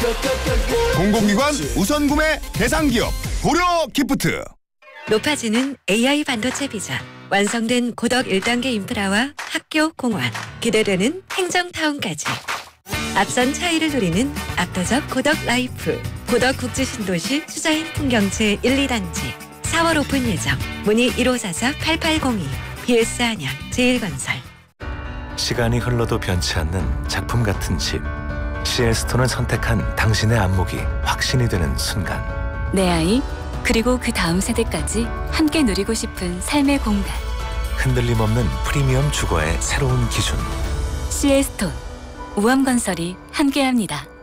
공공기관 우선 구매 대상 기업 고려 기프트. 높아지는 AI 반도체 비전, 완성된 고덕 1단계 인프라와 학교, 공원, 기대되는 행정타운까지. 앞선 차이를 누리는 압도적 고덕 라이프. 고덕 국제신도시 수자인 풍경채 1, 2단지. 4월 오픈 예정. 문의 1544-8802. BS 안양 제1건설. 시간이 흘러도 변치 않는 작품 같은 집. CL스톤을 선택한 당신의 안목이 확신이 되는 순간. 내 아이, 그리고 그 다음 세대까지 함께 누리고 싶은 삶의 공간. 흔들림 없는 프리미엄 주거의 새로운 기준. CL스톤, 우암건설이 함께합니다.